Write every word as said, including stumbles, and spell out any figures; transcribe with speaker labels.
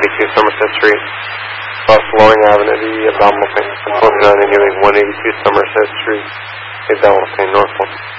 Speaker 1: eighty-two Somerset Street, across Loring Avenue, the abdominal pain. one forty-nine and one eighty-two Somerset Street, the abdominal pain, Norfolk.